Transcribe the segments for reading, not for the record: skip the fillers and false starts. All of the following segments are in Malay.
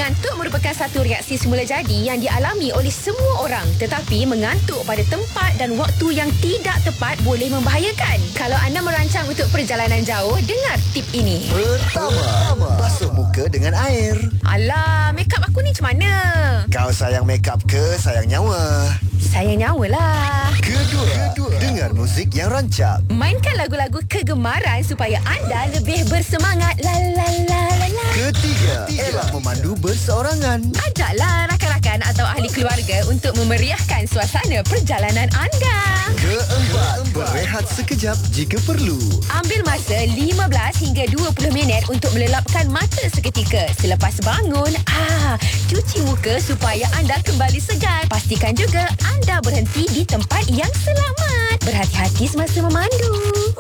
Mengantuk merupakan satu reaksi semula jadi yang dialami oleh semua orang. Tetapi mengantuk pada tempat dan waktu yang tidak tepat boleh membahayakan. Kalau anda merancang untuk perjalanan jauh, dengar tip ini. Pertama, basuh muka dengan air. Alah, make up aku ni macam mana? Kau sayang make up ke sayang nyawa? Sayang nyawa lah. Kedua, dengar muzik yang rancak. Mainkan lagu-lagu kegemaran supaya anda lebih bersemangat. La la la la la. Ketiga, elak memandu berseorangan. Ajaklah rakan-rakan atau ahli keluarga untuk memeriahkan suasana perjalanan anda. Keempat, berehat sekejap jika perlu. Ambil masa 15 hingga 20 minit untuk melelapkan mata seketika. Selepas bangun, cuci muka supaya anda kembali segar. Pastikan juga anda berhenti di tempat yang selamat. Berhati-hati semasa memandu.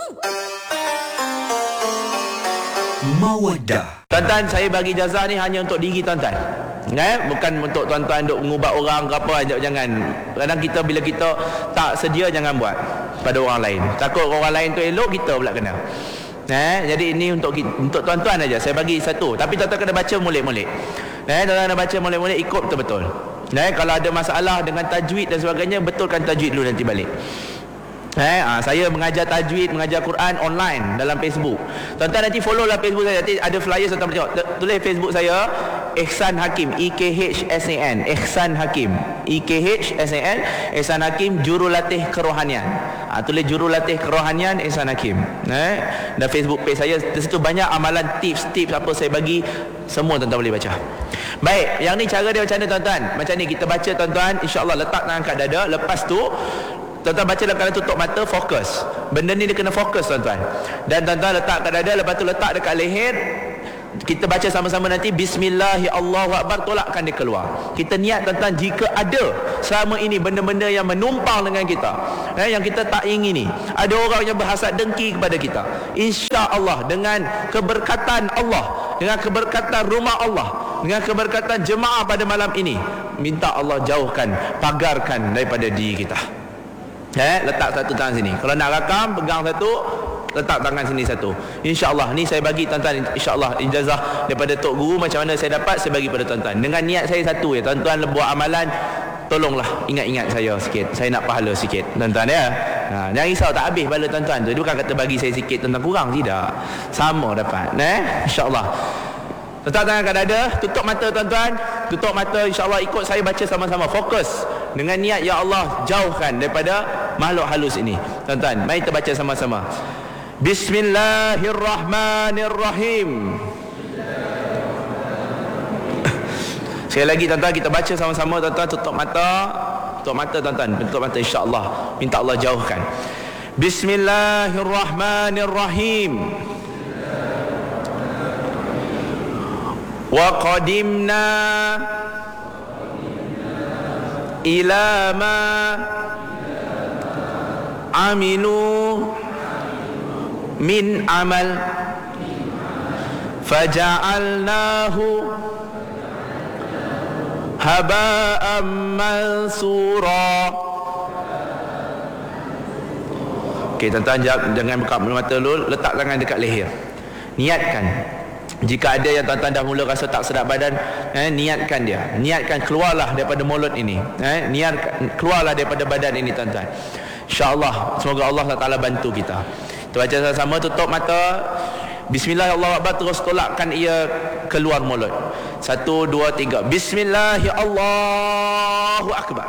Mawaddah. Tuan-tuan, saya bagi jazah ni hanya untuk diri tuan-tuan. Bukan untuk tuan-tuan duk mengubat orang ke apa. Jangan. Kadang kita bila kita tak sedia, jangan buat pada orang lain. Takut orang lain tu elok, kita pula kena. Jadi ini untuk tuan-tuan aja. Saya bagi satu. Tapi tuan-tuan kena baca molek-molek. Tuan-tuan kena baca molek-molek, ikut betul-betul. Kalau ada masalah dengan tajwid dan sebagainya, betulkan tajwid dulu nanti balik. Saya mengajar tajwid, mengajar Quran online dalam Facebook. Tuan-tuan nanti follow lah Facebook saya. Nanti ada flyer tuan-tuan tengok. Tulis Facebook saya Ihsan Hakim, IKHSAN, Ihsan Hakim, IKHSAN, Ihsan Hakim, jurulatih kerohanian. Tulis jurulatih kerohanian Ihsan Hakim. Dan Facebook page saya, di situ banyak amalan, tips-tips apa saya bagi, semua tuan-tuan boleh baca. Baik, yang ni cara dia macam mana tuan-tuan? Macam ni kita baca tuan-tuan, insya-Allah letak tangan kat dada, lepas tu tuan-tuan baca dalam keadaan tutup mata, fokus. Benda ni dia kena fokus tuan-tuan. Dan tuan-tuan letak kat dada, lepas tu letak dekat leher. Kita baca sama-sama nanti Bismillahirrahmanirrahim, tolakkan dia keluar. Kita niat tuan-tuan, jika ada selama ini benda-benda yang menumpang dengan kita, yang kita tak ingini, ada orang yang berhasad dengki kepada kita, insya-Allah dengan keberkatan Allah, dengan keberkatan rumah Allah, dengan keberkatan jemaah pada malam ini, minta Allah jauhkan, pagarkan daripada diri kita. Letak satu tangan sini. Kalau nak rakam, pegang satu, letak tangan sini satu. InsyaAllah, ni saya bagi tuan-tuan, insyaAllah ijazah daripada Tok Guru. Macam mana saya dapat, saya bagi pada tuan-tuan. Dengan niat saya satu ya, tuan-tuan buat amalan, tolonglah ingat-ingat saya sikit. Saya nak pahala sikit tuan-tuan ya. Jangan risau, tak habis pahala tuan-tuan tu. Dia bukan kata bagi saya sikit, tuan-tuan kurang, tidak. Sama dapat. InsyaAllah. Letak tangan kat dada, tutup mata tuan-tuan. Tutup mata, insyaAllah ikut saya baca sama-sama. Fokus dengan niat, ya Allah jauhkan daripada makhluk halus ini. Tuan-tuan, mari kita baca sama-sama. Bismillahirrahmanirrahim. Sekali lagi tuan-tuan, kita baca sama-sama tuan-tuan. Tutup mata. Tutup mata tuan-tuan. Tutup mata, insya-Allah. Minta Allah jauhkan. Bismillahirrahmanirrahim. Wa qadimna ila ma amilu min amal faja'alnahu haba'an mansura. Okey tuan-tuan, jangan buka mata dulu, letak tangan dekat leher. Niatkan. Jika ada yang tuan-tuan dah mula rasa tak sedap badan, niatkan dia. Niatkan keluarlah daripada mulut ini. Niatkan keluarlah daripada badan ini tuan-tuan. InsyaAllah, semoga Allah Taala bantu kita. Kita baca sama-sama, tutup mata. Bismillahirrahmanirrahim, terus tolakkan ia keluar mulut. 1, 2, 3. Bismillahirrahmanirrahim. Akbar.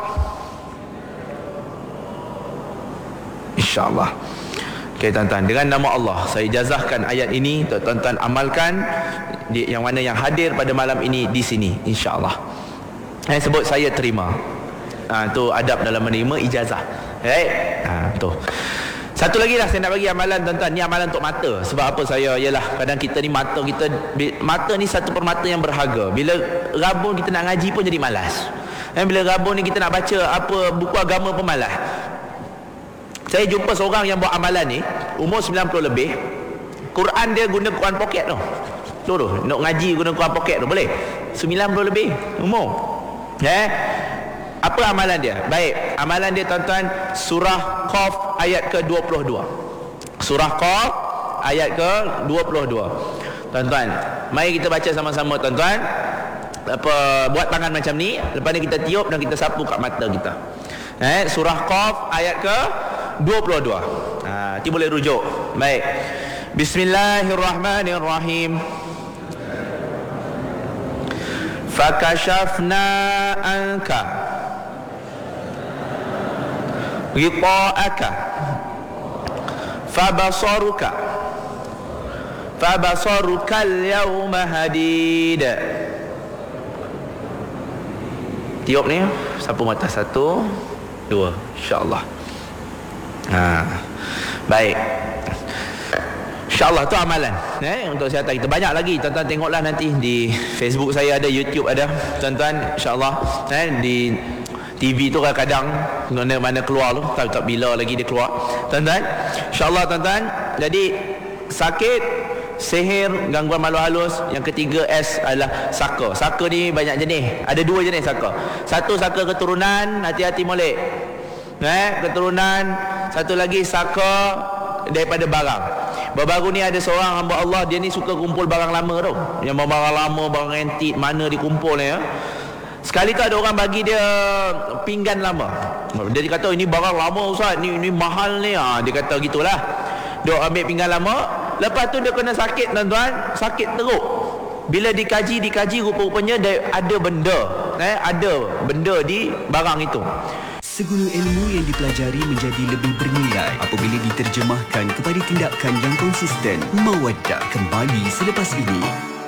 InsyaAllah. Okey tuan-tuan, dengan nama Allah saya ijazahkan ayat ini untuk tuan-tuan amalkan, yang mana yang hadir pada malam ini di sini, insya-Allah. Sebut saya terima. Tu adab dalam menerima ijazah. Tu. Satu lagi lah saya nak bagi amalan tuan-tuan. Ni amalan untuk mata. Sebab apa saya, ialah kadang kita ni mata ni satu permata yang berharga. Bila rabun kita nak ngaji pun jadi malas. Bila rabun ni kita nak baca apa buku agama pun malas. Saya jumpa seorang yang buat amalan ni, umur 90 lebih. Quran dia guna Quran poket tu. Nak ngaji guna Quran poket tu boleh. 90 lebih umur. Apa amalan dia? Baik, amalan dia tuan-tuan, surah Qaf ayat ke-22. Surah Qaf ayat ke-22. Tuan-tuan, mari kita baca sama-sama tuan-tuan. buat tangan macam ni, lepas ni kita tiup dan kita sapu kat mata kita. Surah Qaf ayat ke 22. Nanti boleh rujuk. Baik. Bismillahirrahmanirrahim. Fakashafna anka ghita'aka fabasaruka al-yawma hadid. Tiup ni, sapu mata 1 2, insya-Allah. Baik. InsyaAllah tu amalan untuk kesihatan kita. Banyak lagi, tuan-tuan tengoklah nanti di Facebook saya ada, YouTube ada, tuan-tuan, insyaAllah. Di TV tu kadang-kadang mana keluar tu, tak bila lagi dia keluar, tuan-tuan. InsyaAllah tuan-tuan. Jadi sakit, sihir, gangguan malu halus. Yang ketiga S adalah saka. Saka ni banyak jenis, ada 2 jenis saka. Satu saka keturunan, hati-hati molek, keturunan. Satu lagi saka daripada barang. Baru-baru ni ada seorang hamba Allah, dia ni suka kumpul barang lama tu. Yang barang lama, barang antik, mana dikumpul ni ya. Sekali tu ada orang bagi dia pinggan lama. Dia kata ini barang lama Ustaz, ni mahal ni. Dia kata gitulah. Dia ambil pinggan lama, lepas tu dia kena sakit tuan-tuan, sakit teruk. Bila dikaji rupa-rupanya ada benda di barang itu. Segala ilmu yang dipelajari menjadi lebih bernilai apabila diterjemahkan kepada tindakan yang konsisten. Mawaddah kembali selepas ini.